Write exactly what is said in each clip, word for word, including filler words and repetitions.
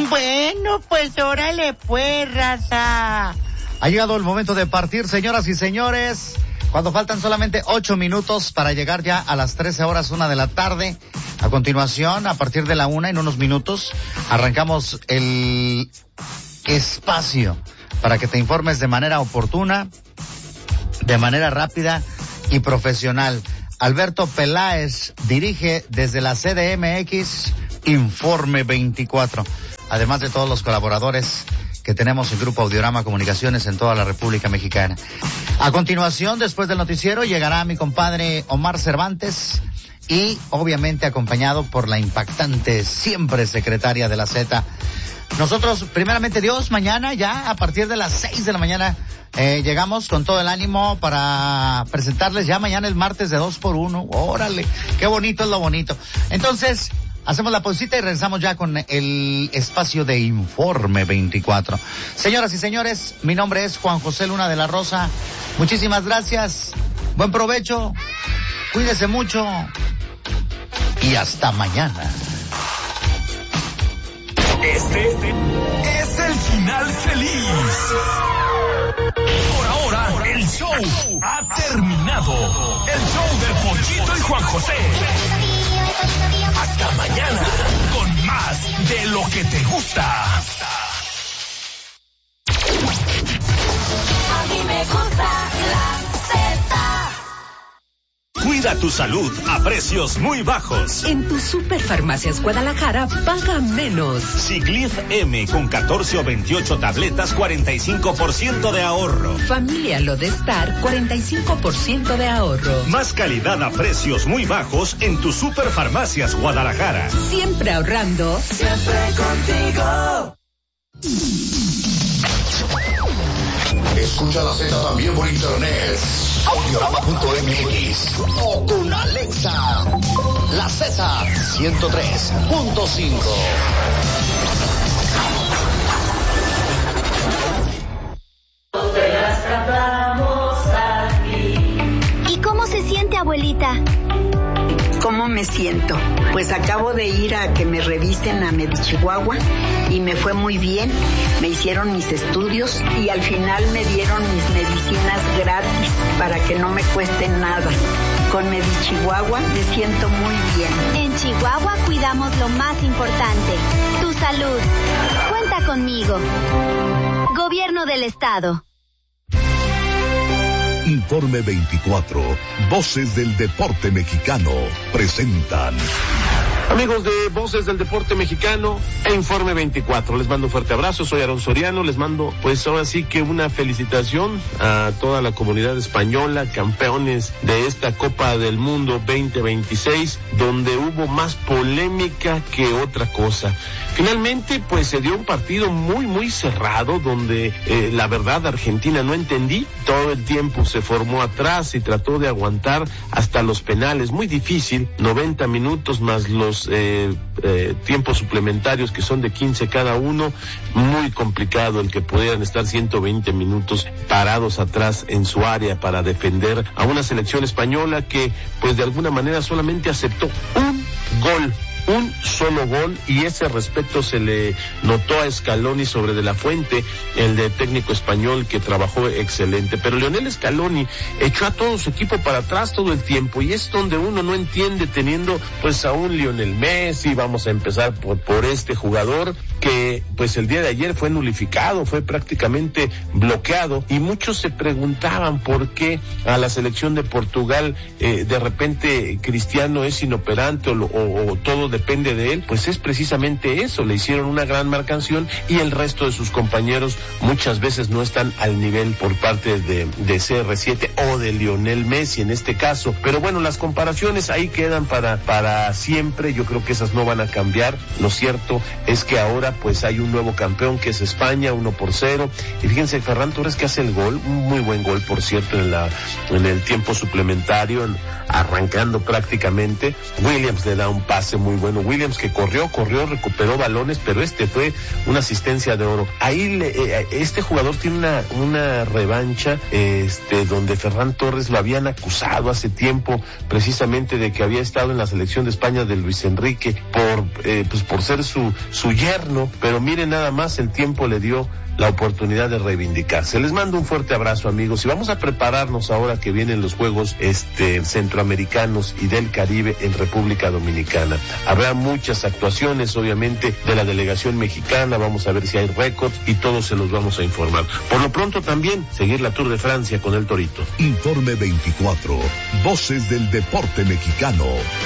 Bueno, pues órale pues, raza. Ha llegado el momento de partir, señoras y señores, cuando faltan solamente ocho minutos para llegar ya a las trece horas, una de la tarde. A continuación, a partir de la una, en unos minutos, arrancamos el espacio para que te informes de manera oportuna, de manera rápida y profesional. Alberto Peláez dirige desde la C D M X Informe veinticuatro, además de todos los colaboradores que tenemos en Grupo Audiorama Comunicaciones en toda la República Mexicana. A continuación, después del noticiero, llegará mi compadre Omar Cervantes y obviamente acompañado por la impactante siempre secretaria de la Z. Nosotros, primeramente Dios, mañana ya a partir de las seis de la mañana eh, llegamos con todo el ánimo para presentarles ya mañana el martes de dos por uno. Órale, qué bonito es lo bonito. Entonces, hacemos la pausita y regresamos ya con el espacio de Informe veinticuatro. Señoras y señores, mi nombre es Juan José Luna de la Rosa. Muchísimas gracias. Buen provecho. Cuídese mucho. Y hasta mañana. Este es el final feliz. Por ahora, el show ha terminado. El show de Ponchito y Juan José. Hasta mañana con más de lo que te gusta. A mí me gusta la Z. Cuida tu salud a precios muy bajos. En tu Superfarmacias Guadalajara paga menos. Ciclif M con catorce o veintiocho tabletas, cuarenta y cinco por ciento de ahorro. Familia Lodestar, cuarenta y cinco por ciento de ahorro. Más calidad a precios muy bajos en tu Superfarmacias Guadalajara. Siempre ahorrando. Siempre contigo. Escucha la Z también por internet. Audiorama punto m x o con Alexa. La Z ciento tres punto cinco. ¿Y cómo se siente, abuelita? ¿Cómo me siento? Pues acabo de ir a que me revisen a Medichihuahua y me fue muy bien. Me hicieron mis estudios y al final me dieron mis medicinas gratis para que no me cueste nada. Con Medichihuahua me siento muy bien. En Chihuahua cuidamos lo más importante, tu salud. Cuenta conmigo. Gobierno del Estado. Informe veinticuatro, Voces del Deporte Mexicano, presentan. Amigos de Voces del Deporte Mexicano e Informe veinticuatro, les mando un fuerte abrazo, soy Aarón Soriano, les mando pues ahora sí que una felicitación a toda la comunidad española, campeones de esta Copa del Mundo veinte veintiséis, donde hubo más polémica que otra cosa. Finalmente pues se dio un partido muy muy cerrado, donde eh, la verdad Argentina no entendí, todo el tiempo se formó atrás y trató de aguantar hasta los penales, muy difícil, noventa minutos más los Eh, eh, tiempos suplementarios que son de quince cada uno, muy complicado el que pudieran estar ciento veinte minutos parados atrás en su área para defender a una selección española que pues de alguna manera solamente aceptó un gol. Un solo gol, y ese respeto se le notó a Scaloni sobre De la Fuente, el de técnico español que trabajó excelente. Pero Lionel Scaloni echó a todo su equipo para atrás todo el tiempo, y es donde uno no entiende, teniendo pues a un Lionel Messi. Vamos a empezar por, por este jugador que pues el día de ayer fue nulificado, fue prácticamente bloqueado, y muchos se preguntaban por qué a la selección de Portugal eh, de repente Cristiano es inoperante o, o, o todo depende de él. Pues es precisamente eso, le hicieron una gran marcación y el resto de sus compañeros muchas veces no están al nivel por parte de, de C R siete o de Lionel Messi en este caso. Pero bueno, las comparaciones ahí quedan para, para siempre, yo creo que esas no van a cambiar. Lo cierto es que ahora pues hay un nuevo campeón que es España, uno por cero, y fíjense, Ferran Torres que hace el gol, un muy buen gol por cierto en la en el tiempo suplementario, en, arrancando prácticamente. Williams le da un pase muy bueno, Williams que corrió, corrió, recuperó balones, pero este fue una asistencia de oro. Ahí le, eh, este jugador tiene una, una revancha, este, donde Ferran Torres lo habían acusado hace tiempo precisamente de que había estado en la selección de España de Luis Enrique por, eh, pues por ser su, su yerno, uno, pero miren nada más, el tiempo le dio la oportunidad de reivindicarse. Les mando un fuerte abrazo, amigos, y vamos a prepararnos ahora que vienen los Juegos este, Centroamericanos y del Caribe en República Dominicana. Habrá muchas actuaciones, obviamente, de la delegación mexicana, vamos a ver si hay récords y todos se los vamos a informar. Por lo pronto también, seguir la Tour de Francia con el Torito. Informe veinticuatro, Voces del Deporte Mexicano.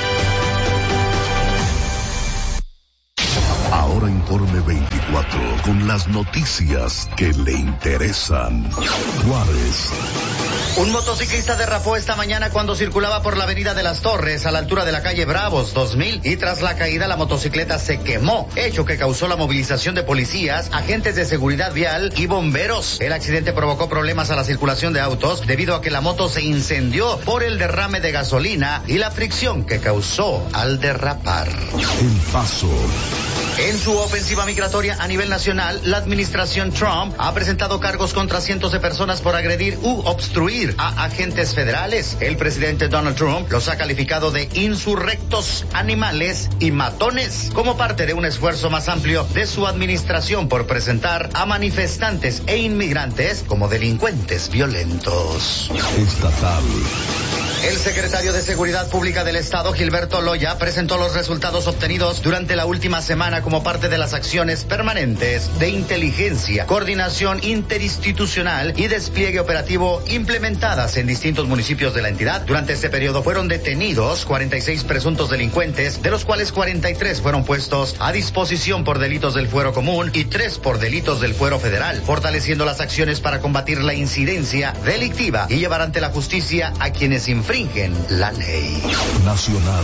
Ahora Informe veinticuatro, con las noticias que le interesan. Juárez. Un motociclista derrapó esta mañana cuando circulaba por la avenida de las Torres a la altura de la calle Bravos dos mil y tras la caída la motocicleta se quemó, hecho que causó la movilización de policías, agentes de seguridad vial y bomberos. El accidente provocó problemas a la circulación de autos debido a que la moto se incendió por el derrame de gasolina y la fricción que causó al derrapar. El Paso. En su ofensiva migratoria a nivel nacional, la administración Trump ha presentado cargos contra cientos de personas por agredir u obstruir a agentes federales. El presidente Donald Trump los ha calificado de insurrectos, animales y matones, como parte de un esfuerzo más amplio de su administración por presentar a manifestantes e inmigrantes como delincuentes violentos. Estatal. El secretario de Seguridad Pública del Estado, Gilberto Loya, presentó los resultados obtenidos durante la última semana como parte de las acciones permanentes de inteligencia, coordinación interinstitucional y despliegue operativo implementadas en distintos municipios de la entidad. Durante este periodo fueron detenidos cuarenta y seis presuntos delincuentes, de los cuales cuarenta y tres fueron puestos a disposición por delitos del fuero común y tres por delitos del fuero federal, fortaleciendo las acciones para combatir la incidencia delictiva y llevar ante la justicia a quienes infringen la ley. Nacional.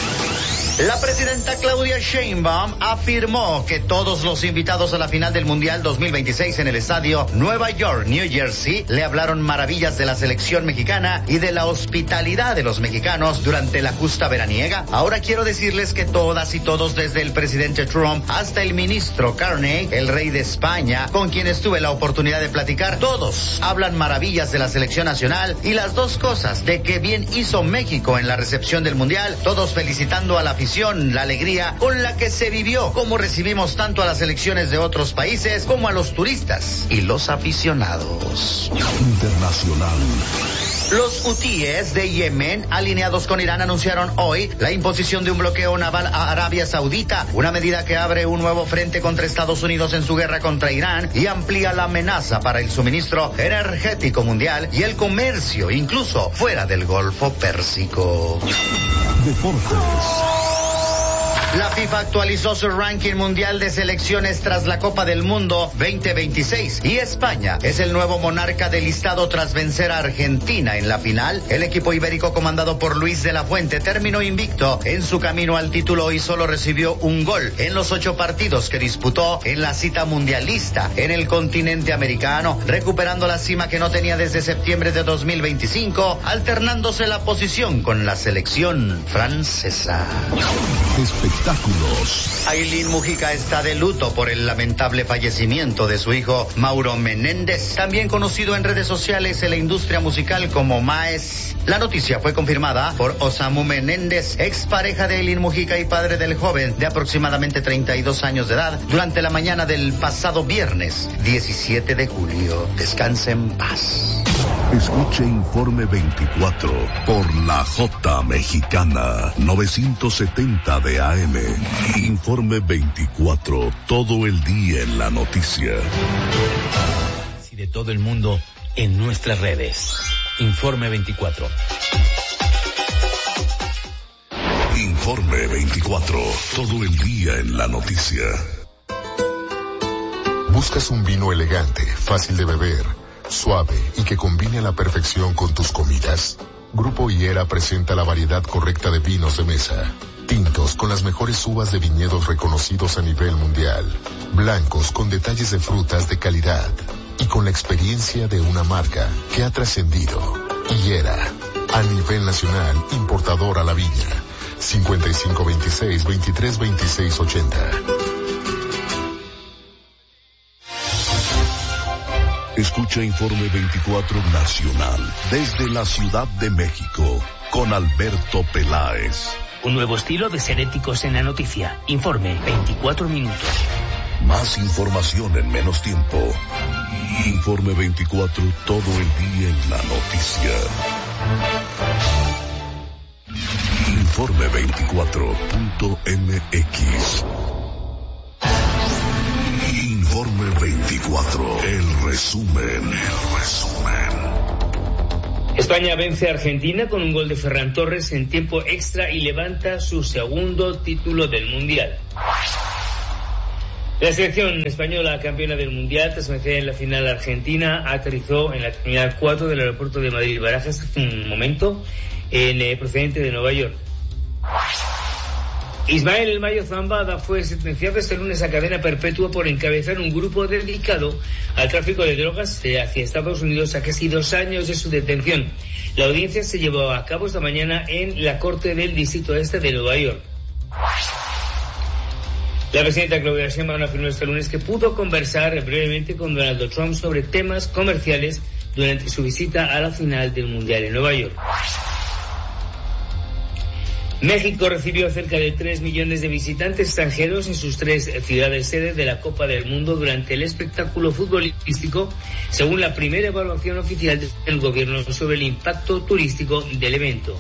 La presidenta Claudia Sheinbaum afirmó que todos los invitados a la final del Mundial dos mil veintiséis en el estadio Nueva York, New Jersey, le hablaron maravillas de la selección mexicana y de la hospitalidad de los mexicanos durante la justa veraniega. Ahora quiero decirles que todas y todos, desde el presidente Trump hasta el ministro Carney, el rey de España, con quienes tuve la oportunidad de platicar, todos hablan maravillas de la selección nacional y las dos cosas, de que bien hizo México en la recepción del Mundial, todos felicitando a la la alegría con la que se vivió, cómo recibimos tanto a las selecciones de otros países como a los turistas y los aficionados. Internacional. Los hutíes de Yemen, alineados con Irán, anunciaron hoy la imposición de un bloqueo naval a Arabia Saudita, una medida que abre un nuevo frente contra Estados Unidos en su guerra contra Irán y amplía la amenaza para el suministro energético mundial y el comercio, incluso fuera del Golfo Pérsico. Deportes. La FIFA actualizó su ranking mundial de selecciones tras la Copa del Mundo veinte veintiséis y España es el nuevo monarca del listado tras vencer a Argentina en la final. El equipo ibérico comandado por Luis de la Fuente terminó invicto en su camino al título y solo recibió un gol en los ocho partidos que disputó en la cita mundialista en el continente americano, recuperando la cima que no tenía desde septiembre de dos mil veinticinco, alternándose la posición con la selección francesa. Espectáculos. Ailín Mujica está de luto por el lamentable fallecimiento de su hijo Mauro Menéndez, también conocido en redes sociales en la industria musical como Maes. La noticia fue confirmada por Osamu Menéndez, expareja de Ailín Mujica y padre del joven de aproximadamente treinta y dos años de edad, durante la mañana del pasado viernes diecisiete de julio. Descanse en paz. Escuche Informe veinticuatro por la J Mexicana novecientos setenta de A M. Informe veinticuatro, todo el día en la noticia. Y de todo el mundo en nuestras redes. Informe veinticuatro. Informe veinticuatro, todo el día en la noticia. ¿Buscas un vino elegante, fácil de beber, suave y que combine a la perfección con tus comidas? Grupo Higuera presenta la variedad correcta de vinos de mesa. Tintos con las mejores uvas de viñedos reconocidos a nivel mundial. Blancos con detalles de frutas de calidad. Y con la experiencia de una marca que ha trascendido. Higuera, a nivel nacional, importador a la viña. cincuenta y cinco veintiséis, veintitrés veintiséis ochenta. Escucha Informe veinticuatro Nacional desde la Ciudad de México con Alberto Peláez. Un nuevo estilo de ser éticos en la noticia. Informe veinticuatro minutos. Más información en menos tiempo. Informe veinticuatro, todo el día en la noticia. Informe veinticuatro punto m x. Informe veinticuatro, el resumen, el resumen. España vence a Argentina con un gol de Ferran Torres en tiempo extra y levanta su segundo título del Mundial. La selección española, campeona del Mundial, tras vencer en la final Argentina, aterrizó en la terminal cuatro del aeropuerto de Madrid-Barajas hace un momento, en, eh, procedente de Nueva York. Ismael El Mayo Zambada fue sentenciado este lunes a cadena perpetua por encabezar un grupo dedicado al tráfico de drogas hacia Estados Unidos a casi dos años de su detención. La audiencia se llevó a cabo esta mañana en la Corte del Distrito Este de Nueva York. La presidenta Claudia Sheinbaum afirmó este lunes que pudo conversar brevemente con Donald Trump sobre temas comerciales durante su visita a la final del Mundial en Nueva York. México recibió cerca de tres millones de visitantes extranjeros en sus tres ciudades sede de la Copa del Mundo durante el espectáculo futbolístico, según la primera evaluación oficial del gobierno sobre el impacto turístico del evento.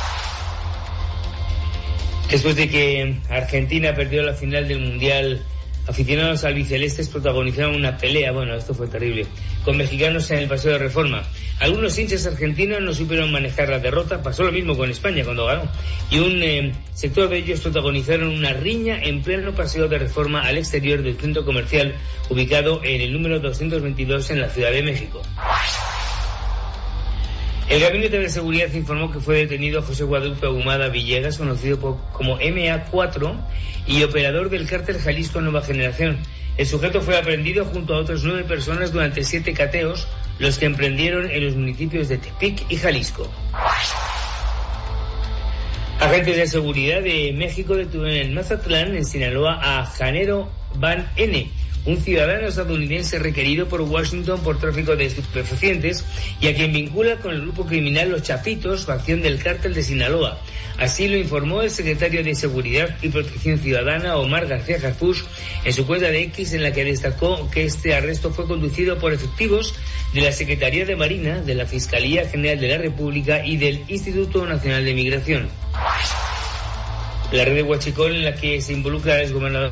Después de que Argentina perdió la final del Mundial, aficionados albicelestes protagonizaron una pelea, bueno, esto fue terrible, con mexicanos en el Paseo de Reforma. Algunos hinchas argentinos no supieron manejar la derrota, pasó lo mismo con España cuando ganó, y un eh, sector de ellos protagonizaron una riña en pleno Paseo de Reforma al exterior del centro comercial ubicado en el número doscientos veintidós en la Ciudad de México. El Gabinete de Seguridad informó que fue detenido José Guadalupe Ahumada Villegas, conocido por, como M A cuatro y operador del cártel Jalisco Nueva Generación. El sujeto fue aprehendido junto a otras nueve personas durante siete cateos, los que emprendieron en los municipios de Tepic y Jalisco. Agentes de seguridad de México detuvieron en Mazatlán, en Sinaloa, a Janero Van N., un ciudadano estadounidense requerido por Washington por tráfico de estupefacientes y a quien vincula con el grupo criminal Los Chapitos, facción del cártel de Sinaloa. Así lo informó el secretario de Seguridad y Protección Ciudadana, Omar García Harfuch, en su cuenta de X, en la que destacó que este arresto fue conducido por efectivos de la Secretaría de Marina, de la Fiscalía General de la República y del Instituto Nacional de Migración. La red de Huachicol, en la que se involucra el exgobernador.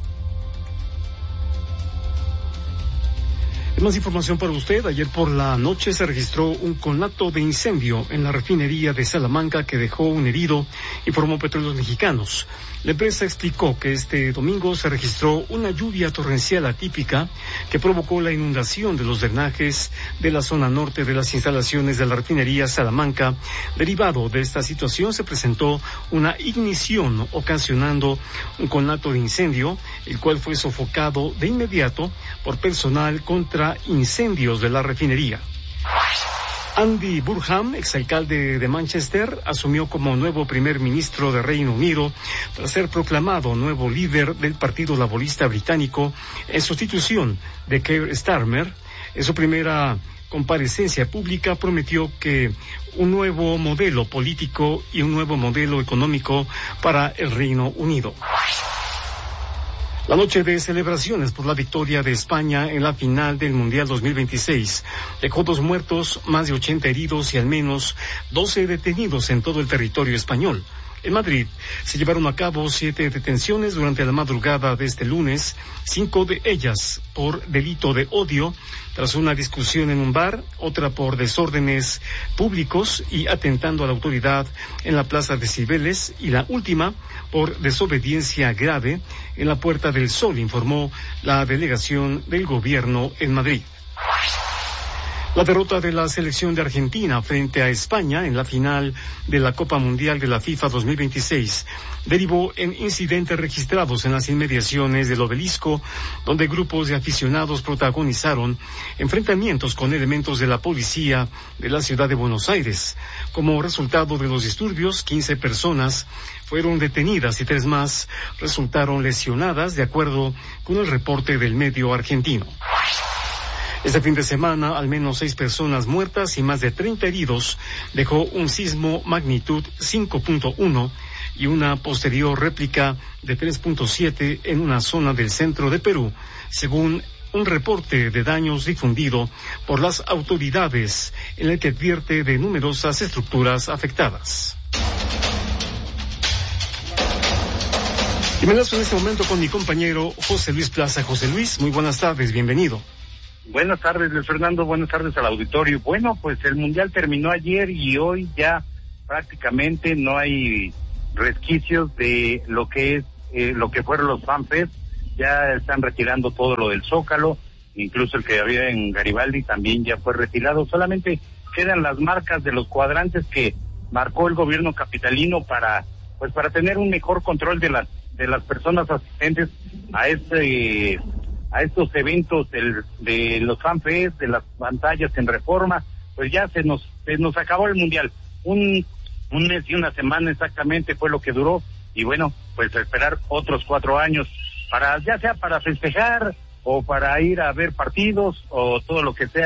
Más información para usted. Ayer por la noche se registró un conato de incendio en la refinería de Salamanca que dejó un herido, informó Petróleos Mexicanos. La empresa explicó que este domingo se registró una lluvia torrencial atípica que provocó la inundación de los drenajes de la zona norte de las instalaciones de la refinería Salamanca. Derivado de esta situación se presentó una ignición ocasionando un conato de incendio, el cual fue sofocado de inmediato por personal contra incendios de la refinería. Andy Burnham, exalcalde de Manchester, asumió como nuevo primer ministro de Reino Unido tras ser proclamado nuevo líder del Partido Laborista Británico en sustitución de Keir Starmer. En su primera comparecencia pública prometió que un nuevo modelo político y un nuevo modelo económico para el Reino Unido. La noche de celebraciones por la victoria de España en la final del Mundial dos mil veintiséis dejó dos muertos, más de ochenta heridos y al menos doce detenidos en todo el territorio español. En Madrid se llevaron a cabo siete detenciones durante la madrugada de este lunes, cinco de ellas por delito de odio, tras una discusión en un bar, otra por desórdenes públicos y atentando a la autoridad en la Plaza de Cibeles, y la última por desobediencia grave en la Puerta del Sol, informó la delegación del gobierno en Madrid. La derrota de la selección de Argentina frente a España en la final de la Copa Mundial de la FIFA dos mil veintiséis derivó en incidentes registrados en las inmediaciones del Obelisco, donde grupos de aficionados protagonizaron enfrentamientos con elementos de la policía de la ciudad de Buenos Aires. Como resultado de los disturbios, quince personas fueron detenidas y tres más resultaron lesionadas, de acuerdo con el reporte del medio argentino. Este fin de semana, al menos seis personas muertas y más de treinta heridos dejó un sismo magnitud cinco punto uno y una posterior réplica de tres punto siete en una zona del centro de Perú, según un reporte de daños difundido por las autoridades en el que advierte de numerosas estructuras afectadas. Y me enlazo en este momento con mi compañero José Luis Plaza. José Luis, muy buenas tardes, bienvenido. Buenas tardes, Luis Fernando, buenas tardes al auditorio. Bueno, pues el Mundial terminó ayer y hoy ya prácticamente no hay resquicios de lo que es, eh, lo que fueron los FanFest. Ya están retirando todo lo del Zócalo, incluso el que había en Garibaldi también ya fue retirado. Solamente quedan las marcas de los cuadrantes que marcó el gobierno capitalino para, pues para tener un mejor control de las de las personas asistentes a este a estos eventos del, de los FanFest, de las pantallas en Reforma. Pues ya se nos se nos acabó el Mundial. Un un mes y una semana exactamente fue lo que duró, y bueno, pues a esperar otros cuatro años para, ya sea para festejar o para ir a ver partidos o todo lo que sea.